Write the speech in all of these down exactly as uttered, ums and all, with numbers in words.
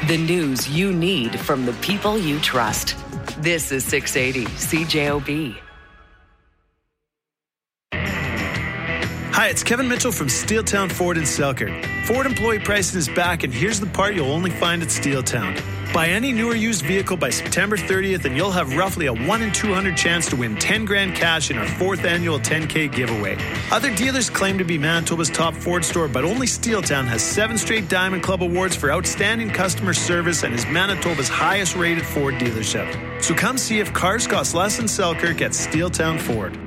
The news you need from the people you trust. This is six eighty C J O B. Hi, it's Kevin Mitchell from Steeltown Ford in Selkirk. Ford employee pricing is back, and here's the part you'll only find at Steeltown. Buy any new or used vehicle by September thirtieth, and you'll have roughly a one in two hundred chance to win ten grand cash in our fourth annual ten K giveaway. Other dealers claim to be Manitoba's top Ford store, but only Steeltown has seven straight Diamond Club awards for outstanding customer service and is Manitoba's highest rated Ford dealership. So come see if cars cost less in Selkirk at Steeltown Ford.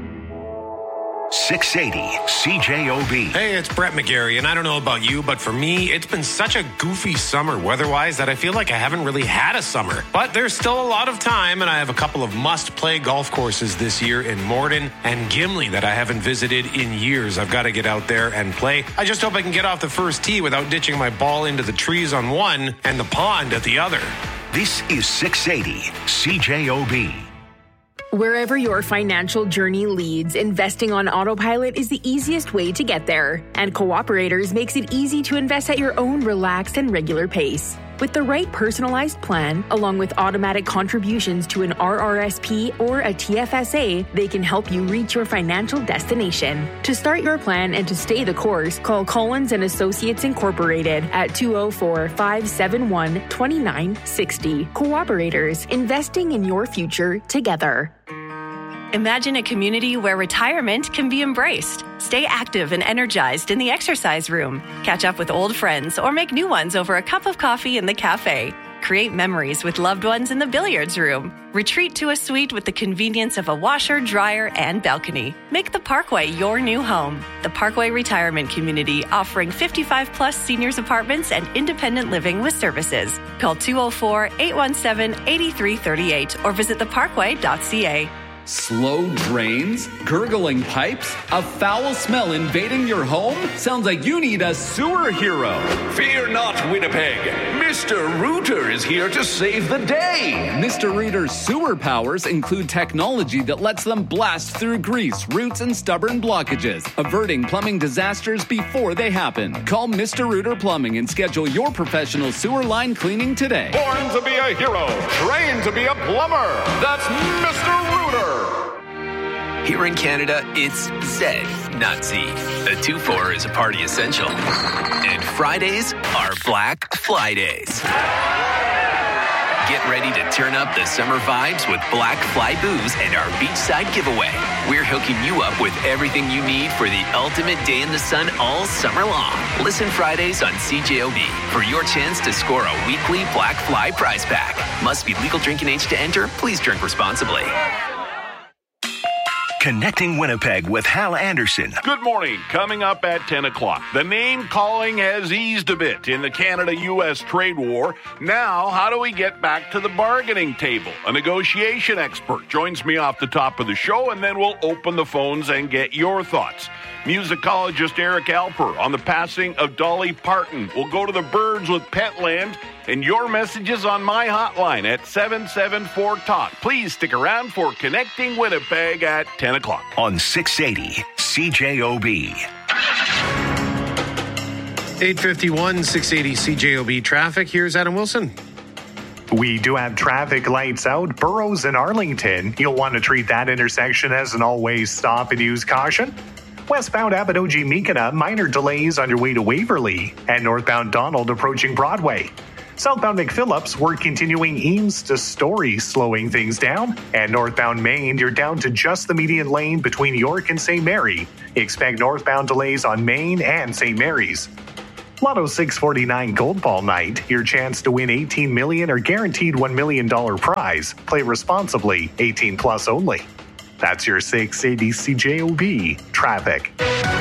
six eighty C J O B. Hey, it's Brett McGarry, and I don't know about you, but for me, it's been such a goofy summer weather-wise that I feel like I haven't really had a summer. But there's still a lot of time, and I have a couple of must-play golf courses this year in Morden and Gimli that I haven't visited in years. I've got to get out there and play. I just hope I can get off the first tee without ditching my ball into the trees on one and the pond at the other. This is six eighty C J O B. Wherever your financial journey leads, investing on autopilot is the easiest way to get there. And Cooperators makes it easy to invest at your own relaxed and regular pace. With the right personalized plan, along with automatic contributions to an R R S P or a T F S A, they can help you reach your financial destination. To start your plan and to stay the course, call Collins and Associates Incorporated at two oh four, five seven one, two nine six oh. Cooperators, investing in your future together. Imagine a community where retirement can be embraced. Stay active and energized in the exercise room. Catch up with old friends or make new ones over a cup of coffee in the cafe. Create memories with loved ones in the billiards room. Retreat to a suite with the convenience of a washer, dryer, and balcony. Make the Parkway your new home. The Parkway Retirement Community, offering fifty-five plus seniors apartments and independent living with services. Call two oh four, eight one seven, eight three three eight or visit the parkway dot c a. Slow drains? Gurgling pipes? A foul smell invading your home? Sounds like you need a sewer hero. Fear not, Winnipeg. Mister Rooter is here to save the day. Mister Rooter's sewer powers include technology that lets them blast through grease, roots, and stubborn blockages, averting plumbing disasters before they happen. Call Mister Rooter Plumbing and schedule your professional sewer line cleaning today. Born to be a hero, trained to be a plumber. That's Mister Rooter. Here in Canada, it's Z, not Z. The two four is a party essential. And Fridays are Black Fly Days. Get ready to turn up the summer vibes with Black Fly Booze and our beachside giveaway. We're hooking you up with everything you need for the ultimate day in the sun all summer long. Listen Fridays on C J O B for your chance to score a weekly Black Fly prize pack. Must be legal drinking age to enter. Please drink responsibly. Connecting Winnipeg with Hal Anderson. Good morning. Coming up at ten o'clock. The name calling has eased a bit in the Canada U S trade war. Now, how do we get back to the bargaining table? A negotiation expert joins me off the top of the show, and then we'll open the phones and get your thoughts. Musicologist Eric Alper on the passing of Dolly Parton. We'll go to the birds with Petland, and your messages on my hotline at seven seven four talk. Please stick around for Connecting Winnipeg at ten o'clock. On six eighty C J O B. eight fifty-one, six eighty C J O B traffic. Here's Adam Wilson. We do have traffic lights out. Burroughs and Arlington. You'll want to treat that intersection as an always stop and use caution. Westbound Abadoji-Meekina, minor delays on your way to Waverly. And northbound Donald approaching Broadway. Southbound McPhillips, we're continuing Eames to Story, slowing things down. And northbound Maine, you're down to just the median lane between York and Saint Mary. Expect northbound delays on Maine and Saint Mary's. Lotto six forty-nine Gold Ball Night, your chance to win eighteen million dollars or guaranteed one million dollars prize. Play responsibly, eighteen plus only. That's your six eighty C J O B traffic.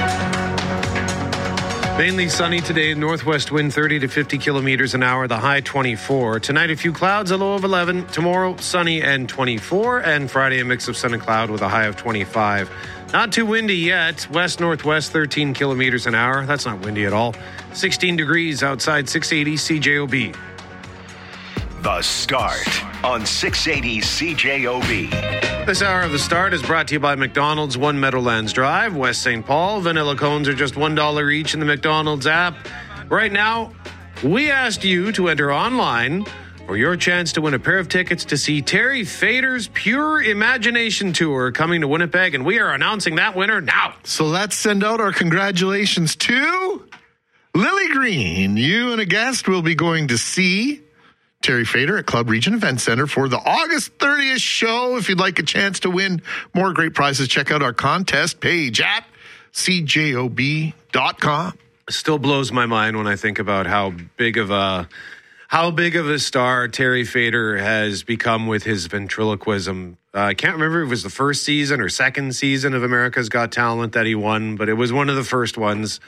Mainly sunny today, northwest wind thirty to fifty kilometers an hour, the high twenty-four. Tonight, a few clouds, a low of eleven. Tomorrow, sunny and twenty-four. And Friday, a mix of sun and cloud with a high of twenty-five. Not too windy yet. West-northwest, thirteen kilometers an hour. That's not windy at all. sixteen degrees outside, six eighty C J O B. The Start on six eighty C J O B. This hour of The Start is brought to you by McDonald's, One Meadowlands Drive, West Saint Paul. Vanilla cones are just one dollar each in the McDonald's app. Right now, we asked you to enter online for your chance to win a pair of tickets to see Terry Fader's Pure Imagination Tour coming to Winnipeg, and we are announcing that winner now. So let's send out our congratulations to Lily Green. You and a guest will be going to see Terry Fader at Club Region Event Center for the August thirtieth show. If you'd like a chance to win more great prizes, check out our contest page at c j o b dot com. Still blows my mind when I think about how big of a how big of a star Terry Fader has become with his ventriloquism. Uh, I can't remember if it was the first season or second season of America's Got Talent that he won, but it was one of the first ones.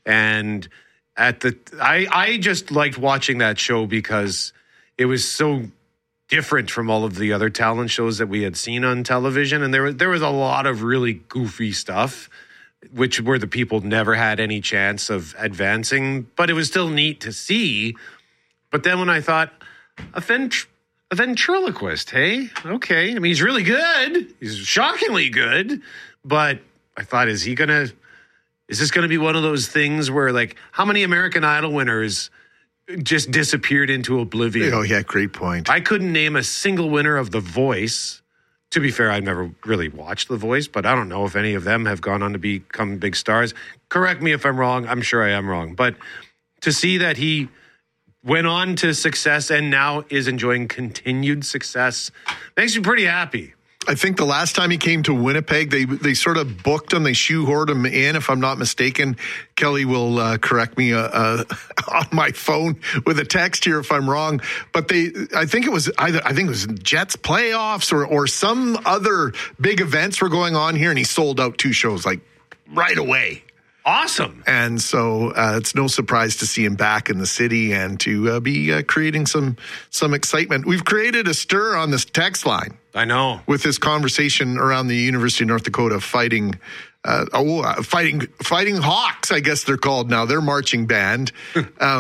And at the I, I just liked watching that show because it was so different from all of the other talent shows that we had seen on television. And there was there was a lot of really goofy stuff, which where the people never had any chance of advancing, but it was still neat to see. But then when I thought, a, ventr- a ventriloquist, hey? Okay. I mean, he's really good. He's shockingly good. But I thought, is he going to, is this going to be one of those things where, like, how many American Idol winners just disappeared into oblivion? Oh, yeah, great point. I couldn't name a single winner of The Voice. To be fair, I've never really watched The Voice, but I don't know if any of them have gone on to become big stars. Correct me if I'm wrong. I'm sure I am wrong. But to see that he went on to success and now is enjoying continued success makes me pretty happy. I think the last time he came to Winnipeg, they they sort of booked him. They shoehorned him in, if I'm not mistaken. Kelly will uh, correct me uh, uh, on my phone with a text here if I'm wrong. But they, I think it was either I think it was Jets playoffs or or some other big events were going on here, and he sold out two shows like right away. Awesome. And so uh, it's no surprise to see him back in the city and to uh, be uh, creating some some excitement. We've created a stir on this text line. I know. With this conversation around the University of North Dakota fighting, uh, oh, uh, fighting, fighting Hawks, I guess they're called now. They're marching band. uh,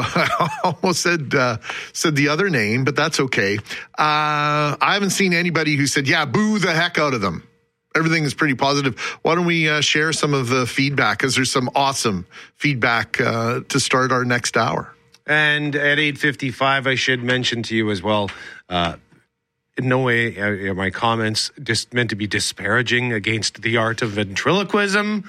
I almost said uh, said the other name, but that's okay. Uh, I haven't seen anybody who said, yeah, boo the heck out of them. Everything is pretty positive. Why don't we uh, share some of the feedback? Because there's some awesome feedback uh, to start our next hour. And at eight fifty-five, I should mention to you as well, uh, in no way are my comments just meant to be disparaging against the art of ventriloquism.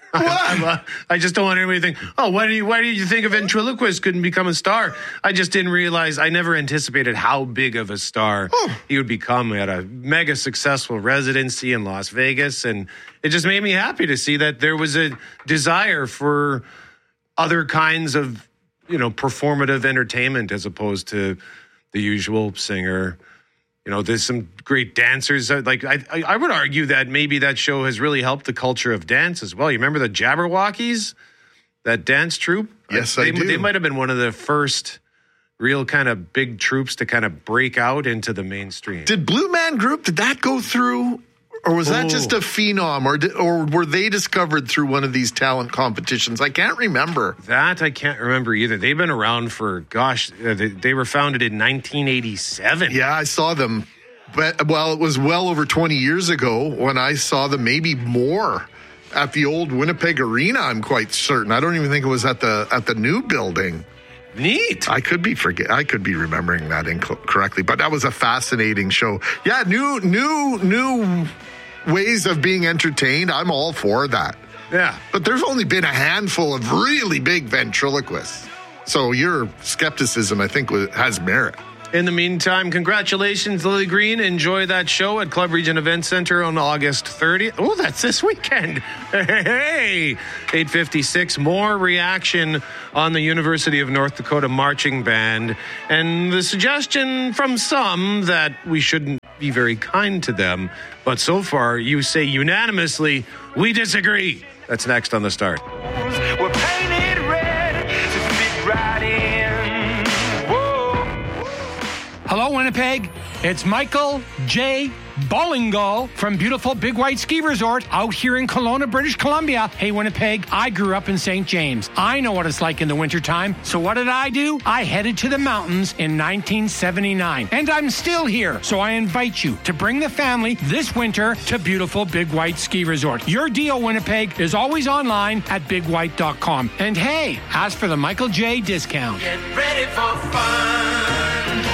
I, uh, I just don't want anybody to think, oh, why do you why do you think a ventriloquist couldn't become a star? I just didn't realize, I never anticipated how big of a star oh. he would become at a mega successful residency in Las Vegas. And it just made me happy to see that there was a desire for other kinds of, you know, performative entertainment as opposed to the usual singer. You know, there's some great dancers. Like, I, I would argue that maybe that show has really helped the culture of dance as well. You remember the Jabberwockies, that dance troupe? Yes, they, I do. They might have been one of the first real kind of big troops to kind of break out into the mainstream. Did Blue Man Group, did that go through? Or was that oh. just a phenom? Or did, or were they discovered through one of these talent competitions? I can't remember. That I can't remember either. They've been around for, gosh, they, they were founded in nineteen eighty-seven. Yeah, I saw them. But, well, it was well over twenty years ago when I saw them, maybe more, at the old Winnipeg Arena, I'm quite certain. I don't even think it was at the at the new building. Neat. I could be forget. I could be remembering that incorrectly, but that was a fascinating show. Yeah, new, new, new ways of being entertained. I'm all for that. Yeah, but there's only been a handful of really big ventriloquists. So your skepticism, I think, has merit. In the meantime, congratulations, Lily Green. Enjoy that show at Club Region Event Center on August thirtieth. Oh, that's this weekend. Hey, eight fifty-six. More reaction on the University of North Dakota Marching Band. And the suggestion from some that we shouldn't be very kind to them. But so far, you say unanimously, we disagree. That's next on The Start. We're painted red to fit right in. Whoa. Hello, Winnipeg. It's Michael J. Bowlingo from beautiful Big White Ski Resort out here in Kelowna, British Columbia. Hey, Winnipeg, I grew up in Saint James. I know what it's like in the wintertime. So what did I do? I headed to the mountains in nineteen seventy-nine. And I'm still here. So I invite you to bring the family this winter to beautiful Big White Ski Resort. Your deal, Winnipeg, is always online at big white dot com. And hey, ask for the Michael J. discount. Get ready for fun.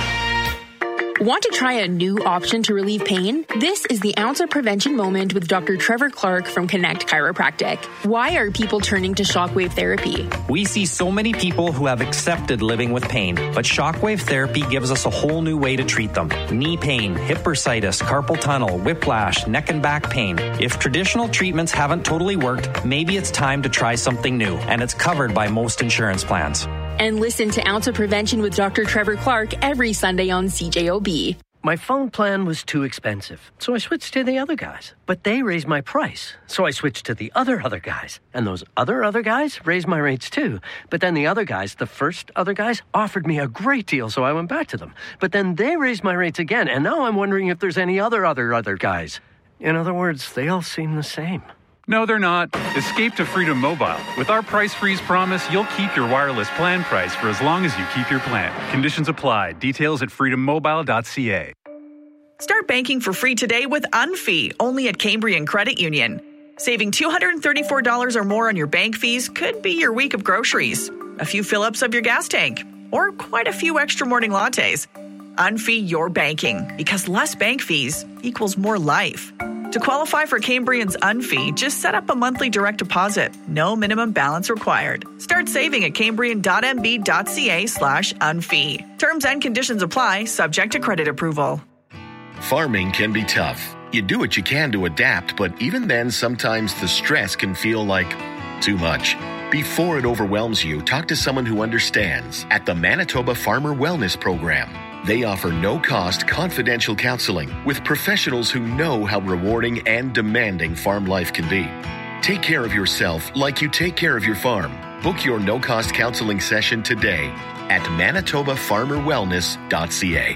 Want to try a new option to relieve pain? This is the Ounce of Prevention Moment with Doctor Trevor Clark from Connect Chiropractic. Why are people turning to shockwave therapy? We see so many people who have accepted living with pain, but shockwave therapy gives us a whole new way to treat them. Knee pain, hip bursitis, carpal tunnel, whiplash, neck and back pain. If traditional treatments haven't totally worked, maybe it's time to try something new, and it's covered by most insurance plans. And listen to Ounce of Prevention with Doctor Trevor Clark every Sunday on C J O B. My phone plan was too expensive, so I switched to the other guys. But they raised my price, so I switched to the other other guys. And those other other guys raised my rates too. But then the other guys, the first other guys, offered me a great deal, so I went back to them. But then they raised my rates again, and now I'm wondering if there's any other other other guys. In other words, they all seem the same. No, they're not. Escape to Freedom Mobile. With our price freeze promise, you'll keep your wireless plan price for as long as you keep your plan. Conditions apply. Details at freedom mobile dot c a. Start banking for free today with Unfee, only at Cambrian Credit Union. Saving two hundred thirty-four dollars or more on your bank fees could be your week of groceries, a few fill-ups of your gas tank, or quite a few extra morning lattes. Unfee your banking, because less bank fees equals more life. To qualify for Cambrian's Unfee, just set up a monthly direct deposit. No minimum balance required. Start saving at cambrian dot m b dot c a slash unfee. Terms and conditions apply, subject to credit approval. Farming can be tough. You do what you can to adapt, but even then, sometimes the stress can feel like too much. Before it overwhelms you, talk to someone who understands at the Manitoba Farmer Wellness Program. They offer no-cost, confidential counseling with professionals who know how rewarding and demanding farm life can be. Take care of yourself like you take care of your farm. Book your no-cost counseling session today at manitoba farmer wellness dot c a.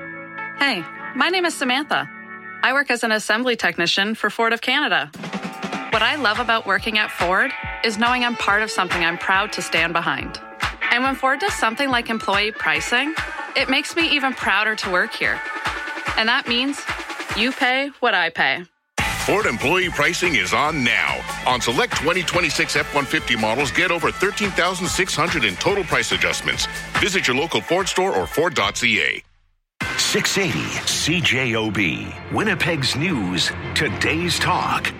Hey, my name is Samantha. I work as an assembly technician for Ford of Canada. What I love about working at Ford is knowing I'm part of something I'm proud to stand behind. And when Ford does something like employee pricing, it makes me even prouder to work here. And that means you pay what I pay. Ford employee pricing is on now. On select twenty twenty-six F one fifty models, get over thirteen thousand six hundred in total price adjustments. Visit your local Ford store or ford dot c a. six eighty C J O B, Winnipeg's News, today's talk.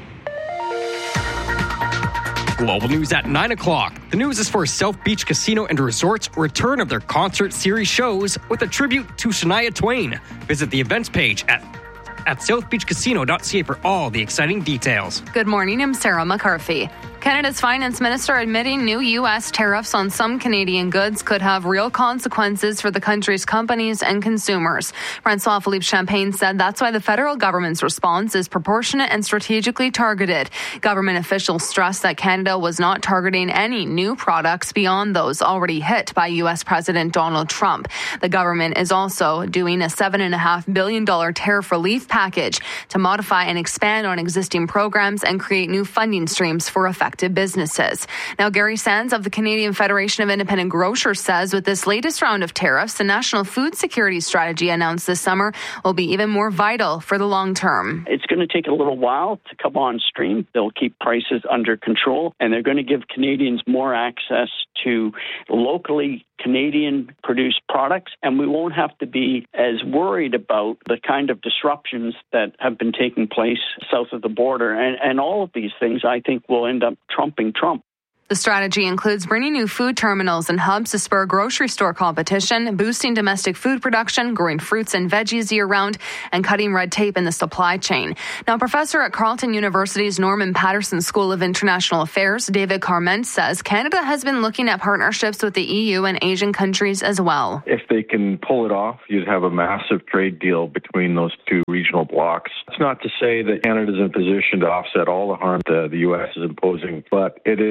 Global news at nine o'clock. The news is for South Beach Casino and Resort's return of their concert series shows with a tribute to Shania Twain. Visit the events page at at south beach casino dot c a for all the exciting details. Good morning, I'm Sarah McCarthy. Canada's finance minister admitting new U S tariffs on some Canadian goods could have real consequences for the country's companies and consumers. Francois Philippe Champagne said that's why the federal government's response is proportionate and strategically targeted. Government officials stressed that Canada was not targeting any new products beyond those already hit by U S President Donald Trump. The government is also doing a seven point five billion dollars tariff relief package to modify and expand on existing programs and create new funding streams for affected businesses. Now, Gary Sands of the Canadian Federation of Independent Grocers says with this latest round of tariffs, the national food security strategy announced this summer will be even more vital for the long term. It's going to take a little while to come on stream. They'll keep prices under control, and they're going to give Canadians more access to locally Canadian-produced products, and we won't have to be as worried about the kind of disruptions that have been taking place south of the border. And, and all of these things, I think, will end up trumping Trump. The strategy includes bringing new food terminals and hubs to spur grocery store competition, boosting domestic food production, growing fruits and veggies year-round, and cutting red tape in the supply chain. Now, professor at Carleton University's Norman Patterson School of International Affairs, David Carment, says Canada has been looking at partnerships with the E U and Asian countries as well. If they can pull it off, you'd have a massive trade deal between those two regional blocs. It's not to say that Canada is in a position to offset all the harm that the U S is imposing, but it is important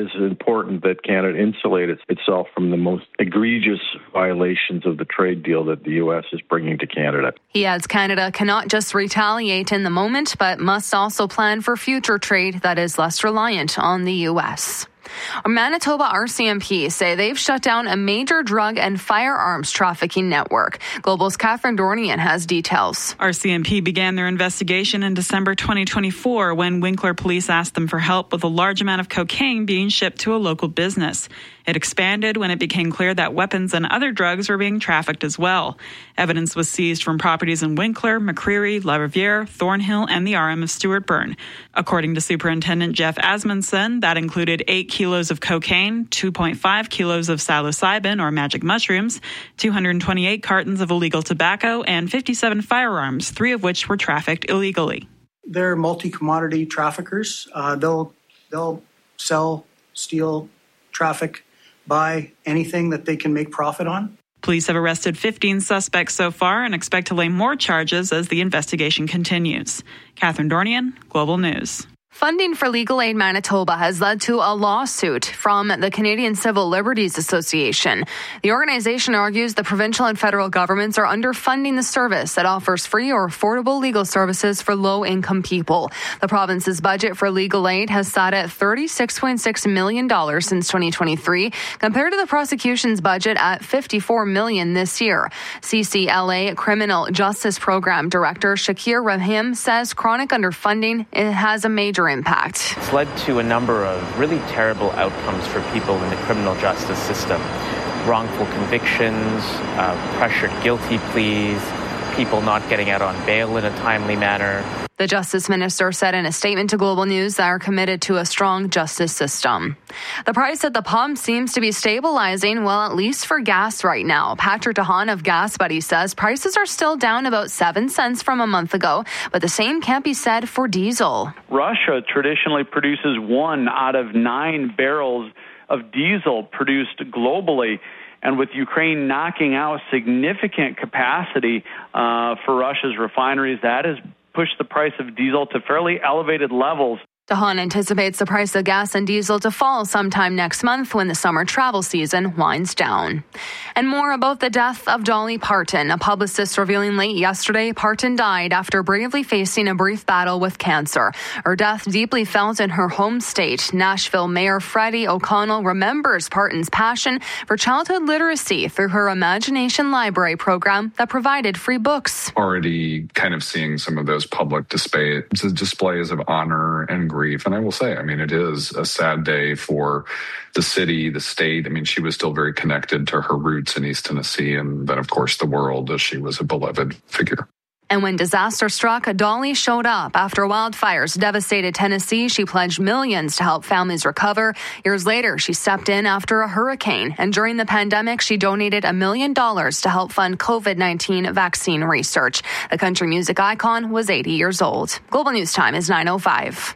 important that Canada insulate itself from the most egregious violations of the trade deal that the U S is bringing to Canada. He adds Canada cannot just retaliate in the moment, but must also plan for future trade that is less reliant on the U S. Manitoba R C M P say they've shut down a major drug and firearms trafficking network. Global's Catherine Dornian has details. R C M P began their investigation in December twenty twenty-four when Winkler police asked them for help with a large amount of cocaine being shipped to a local business. It expanded when it became clear that weapons and other drugs were being trafficked as well. Evidence was seized from properties in Winkler, McCreary, La Riviere, Thornhill, and the R M of Stuart Burn. According to Superintendent Jeff Asmundson, that included eight kilos of cocaine, two point five kilos of psilocybin or magic mushrooms, two hundred twenty-eight cartons of illegal tobacco, and fifty-seven firearms, three of which were trafficked illegally. They're multi-commodity traffickers. Uh, they'll they'll sell, steal, traffic, buy anything that they can make profit on. Police have arrested fifteen suspects so far and expect to lay more charges as the investigation continues. Catherine Dornian, Global News. Funding for Legal Aid Manitoba has led to a lawsuit from the Canadian Civil Liberties Association. The organization argues the provincial and federal governments are underfunding the service that offers free or affordable legal services for low-income people. The province's budget for legal aid has sat at thirty-six point six million dollars since twenty twenty-three, compared to the prosecution's budget at fifty-four million dollars this year. C C L A Criminal Justice Program Director Shakir Rahim says chronic underfunding it has a major impact. It's led to a number of really terrible outcomes for people in the criminal justice system. Wrongful convictions, uh, pressured guilty pleas, people not getting out on bail in a timely manner. The Justice Minister said in a statement to Global News they are committed to a strong justice system. The price at the pump seems to be stabilizing, well, at least for gas right now. Patrick DeHaan of Gas Buddy says prices are still down about seven cents from a month ago, but the same can't be said for diesel. Russia traditionally produces one out of nine barrels of diesel produced globally. And with Ukraine knocking out significant capacity uh, for Russia's refineries, that has pushed the price of diesel to fairly elevated levels. DeHaan anticipates the price of gas and diesel to fall sometime next month when the summer travel season winds down. And more about the death of Dolly Parton. A publicist revealing late yesterday Parton died after bravely facing a brief battle with cancer. Her death deeply felt in her home state. Nashville Mayor Freddie O'Connell remembers Parton's passion for childhood literacy through her Imagination Library program that provided free books. Already kind of seeing some of those public display, displays of honor and grief. And I will say, I mean, it is a sad day for the city, the state. I mean, she was still very connected to her roots in East Tennessee and then, of course, the world, as she was a beloved figure. And when disaster struck, Dolly showed up. After wildfires devastated Tennessee, she pledged millions to help families recover. Years later, she stepped in after a hurricane. And during the pandemic, she donated a million dollars to help fund covid nineteen vaccine research. The country music icon was eighty years old. Global News Time is nine oh five.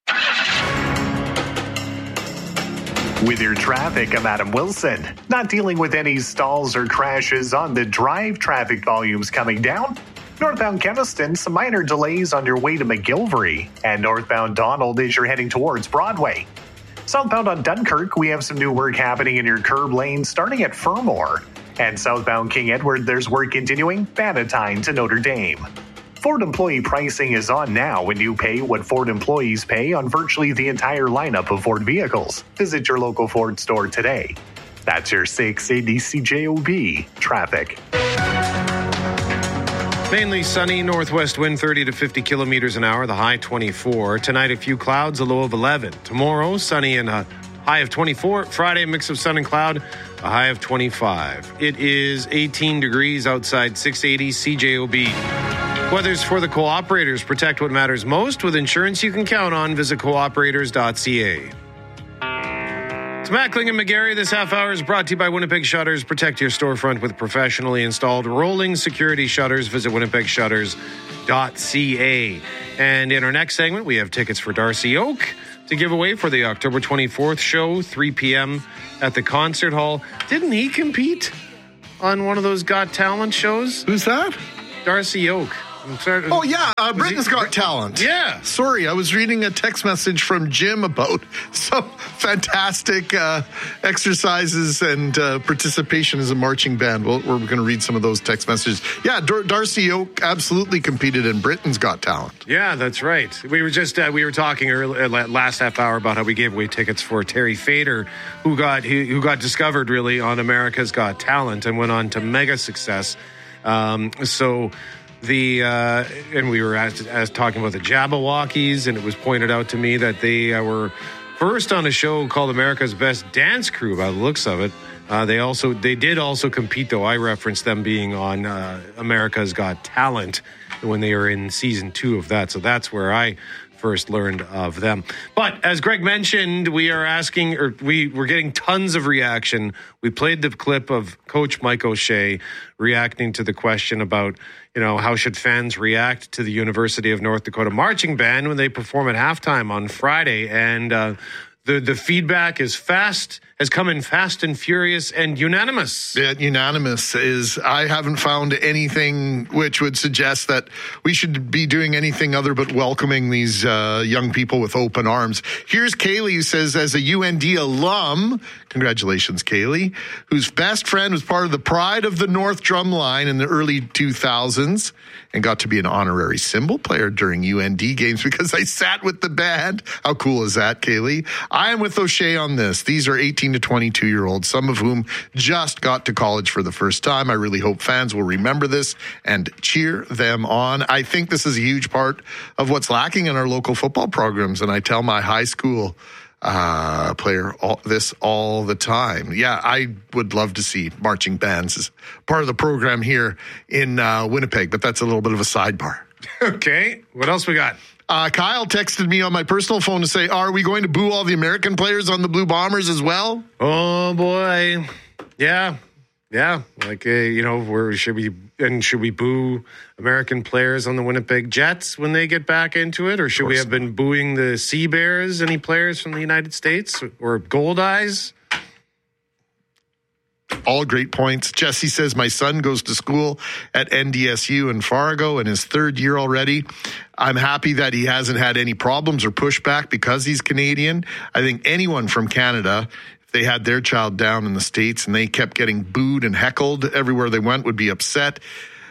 With your traffic, I'm Adam Wilson. Not dealing with any stalls or crashes on the drive. Traffic volumes coming down. Northbound Keniston, some minor delays on your way to McGilvery. And northbound Donald as you're heading towards Broadway. Southbound on Dunkirk, we have some new work happening in your curb lane starting at Fermor. And southbound King Edward, there's work continuing Bannatyne to Notre Dame. Ford employee pricing is on now when you pay what Ford employees pay on virtually the entire lineup of Ford vehicles. Visit your local Ford store today. That's your six eighty C J O B traffic. Mainly sunny, northwest wind thirty to fifty kilometers an hour, the high twenty-four. Tonight, a few clouds, a low of eleven. Tomorrow, sunny and a high of twenty-four. Friday, a mix of sun and cloud, a high of twenty-five. It is eighteen degrees outside, six eighty C J O B. Weather's for the cooperators. Protect what matters most with insurance you can count on. Visit cooperators dot c a. It's Mackling and McGarry. This half hour is brought to you by Winnipeg Shutters. Protect your storefront with professionally installed rolling security shutters. Visit winnipeg shutters dot c a. And in our next segment, we have tickets for Darcy Oak to give away for the October twenty-fourth show, three p.m. at the Concert Hall. Didn't he compete on one of those Got Talent shows? Who's that? Darcy Oak. Oh, yeah. Uh, Britain's he, Got Talent. Yeah. Sorry, I was reading a text message from Jim about some fantastic uh, exercises and uh, participation as a marching band. Well, we're going to read some of those text messages. Yeah, Dar- Darcy Oak absolutely competed in Britain's Got Talent. Yeah, that's right. We were just uh, we were talking early, uh, last half hour about how we gave away tickets for Terry Fader, who got who, who got discovered really on America's Got Talent and went on to mega success. Um, so the uh, and we were as, as talking about the Jabberwockies, and it was pointed out to me that they uh, were first on a show called America's Best Dance Crew. By the looks of it, uh, they also they did also compete, though I referenced them being on uh, America's Got Talent when they were in season two of that. So that's where I first learned of them. But as Greg mentioned, we are asking, or we we're getting tons of reaction. We played the clip of Coach Mike O'Shea reacting to the question about, you know, how should fans react to the University of North Dakota Marching Band when they perform at halftime on Friday. And uh, the the feedback is fast, has come in fast and furious and unanimous. Yeah, unanimous is, I haven't found anything which would suggest that we should be doing anything other but welcoming these uh, young people with open arms. Here's Kaylee, who says, as a U N D alum, congratulations, Kaylee, whose best friend was part of the Pride of the North drum line in the early two thousands and got to be an honorary cymbal player during U N D games because I sat with the band. How cool is that, Kaylee? I am with O'Shea on this. These are eighteen to twenty-two year olds, some of whom just got to college for the first time. I really hope fans will remember this and cheer them on. I think this is a huge part of what's lacking in our local football programs, and I tell my high school uh, player all, this all the time. Yeah, I would love to see marching bands as part of the program here in uh, Winnipeg, but that's a little bit of a sidebar. Okay, what else we got? Uh, Kyle texted me on my personal phone to say, are we going to boo all the American players on the Blue Bombers as well? Oh, boy. Yeah. Yeah. Like, uh, you know, where should we, and should we boo American players on the Winnipeg Jets when they get back into it? Or should we have been booing the Sea Bears, any players from the United States? Or Gold Eyes? All great points. Jesse says, my son goes to school at N D S U in Fargo in his third year already. I'm happy that he hasn't had any problems or pushback because he's Canadian. I think anyone from Canada, if they had their child down in the States and they kept getting booed and heckled everywhere they went, would be upset.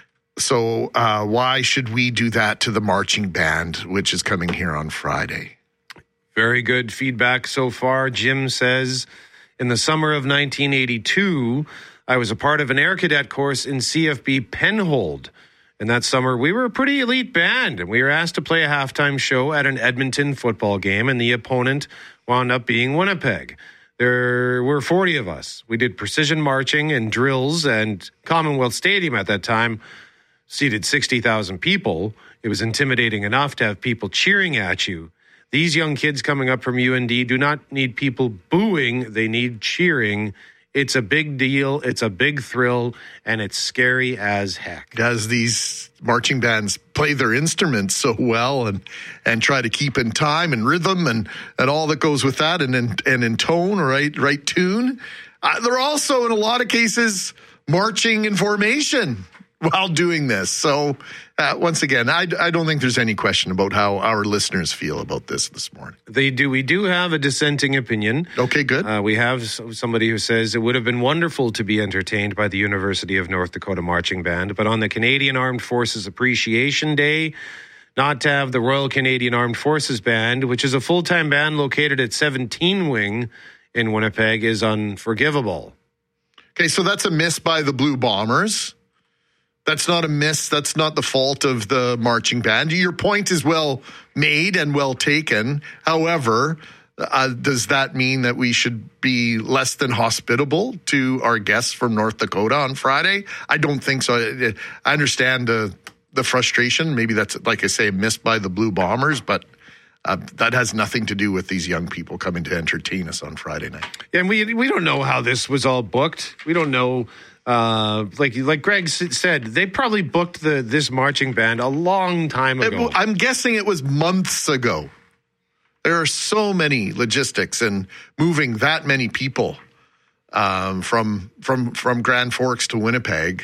So uh, why should we do that to the marching band, which is coming here on Friday? Very good feedback so far. Jim says, in the summer of nineteen eighty-two, I was a part of an air cadet course in C F B Penhold. And that summer, we were a pretty elite band, and we were asked to play a halftime show at an Edmonton football game, and the opponent wound up being Winnipeg. There were forty of us. We did precision marching and drills, and Commonwealth Stadium at that time seated sixty thousand people. It was intimidating enough to have people cheering at you. These young kids coming up from U N D do not need people booing. They need cheering. It's a big deal. It's a big thrill, and it's scary as heck. As these marching bands play their instruments so well and and try to keep in time and rhythm and, and all that goes with that, and in, and in tone, right, right tune, uh, they're also, in a lot of cases, marching in formation while doing this. So, uh, once again, I, I don't think there's any question about how our listeners feel about this this morning. They do. We do have a dissenting opinion. Okay, good. Uh, we have somebody who says it would have been wonderful to be entertained by the University of North Dakota Marching Band, but on the Canadian Armed Forces Appreciation Day, not to have the Royal Canadian Armed Forces Band, which is a full-time band located at seventeen Wing in Winnipeg, is unforgivable. Okay, so that's a miss by the Blue Bombers. That's not a miss. That's not the fault of the marching band. Your point is well made and well taken. However, uh, does that mean that we should be less than hospitable to our guests from North Dakota on Friday? I don't think so. I, I understand the, the frustration. Maybe that's, like I say, a miss by the Blue Bombers, but uh, that has nothing to do with these young people coming to entertain us on Friday night. And we we don't know how this was all booked. We don't know. Uh, like like Greg said, they probably booked the this marching band a long time ago. It, I'm guessing it was months ago. There are so many logistics and moving that many people um, from from from Grand Forks to Winnipeg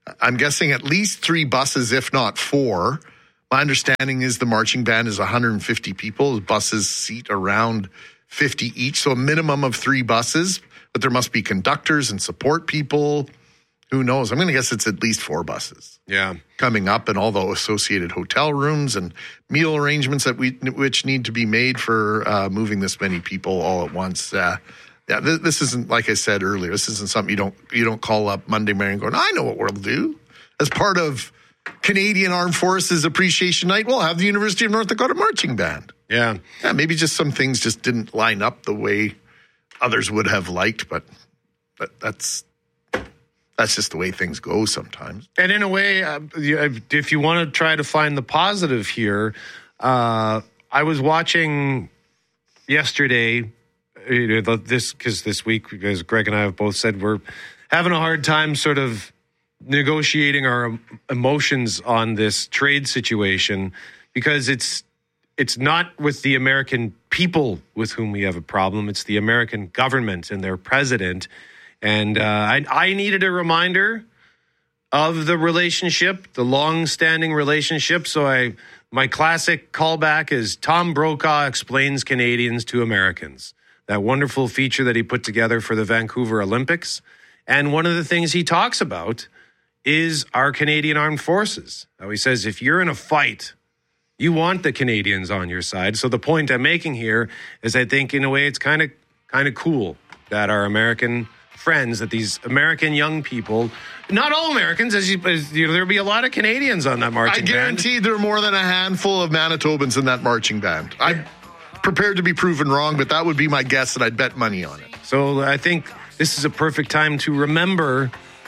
I'm guessing at least three buses, if not four. My understanding is the marching band is one hundred fifty people. Buses seat around fifty each, so a minimum of three buses. But there must be conductors and support people. Who knows? I'm going to guess it's at least four buses. Yeah. Coming up, and all the associated hotel rooms and meal arrangements that we which need to be made for uh, moving this many people all at once. Uh, yeah, th- this isn't, like I said earlier, this isn't something you don't you don't call up Monday morning going, I know what we'll do. As part of Canadian Armed Forces Appreciation Night, we'll have the University of North Dakota Marching Band. Yeah. Yeah, maybe just some things just didn't line up the way others would have liked, but but that's that's just the way things go sometimes. And in a way, uh, if you want to try to find the positive here, uh, I was watching yesterday, this because this week, because Greg and I have both said we're having a hard time sort of negotiating our emotions on this trade situation, because it's it's not with the American people with whom we have a problem. It's the American government and their president. And uh, I, I needed a reminder of the relationship, the long-standing relationship. So I, my classic callback is Tom Brokaw Explains Canadians to Americans, that wonderful feature that he put together for the Vancouver Olympics. And one of the things he talks about is our Canadian Armed Forces. Now he says, if you're in a fight, you want the Canadians on your side. So the point I'm making here is I think in a way it's kind of kind of cool that our American friends, that these American young people, not all Americans, as you, as, you know, there'll be a lot of Canadians on that marching band. I guarantee band. there are more than a handful of Manitobans in that marching band. I'm prepared to be proven wrong, but that would be my guess, and I'd bet money on it. So I think this is a perfect time to remember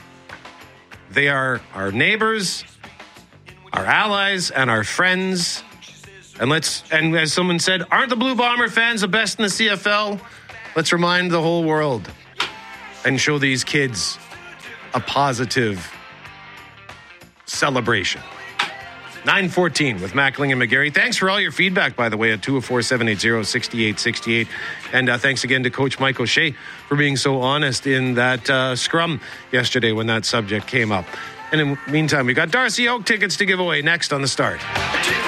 they are our neighbors, our allies, and our friends. And let's, and as someone said, aren't the Blue Bomber fans the best in the C F L? Let's remind the whole world and show these kids a positive celebration. nine fourteen with Mackling and McGarry. Thanks for all your feedback, by the way, at two oh four, seven eight zero, six eight six eight. And uh, thanks again to Coach Mike O'Shea for being so honest in that uh, scrum yesterday when that subject came up. And in the meantime, we got Darcy Oak tickets to give away next on The Start.